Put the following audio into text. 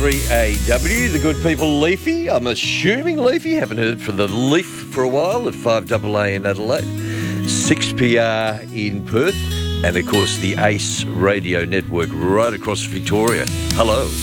3AW, the good people Leafy. I'm assuming Leafy. Haven't heard from the Leaf for a while at 5AA in Adelaide, 6PR in Perth, and of course the ACE Radio Network right across Victoria. Hello.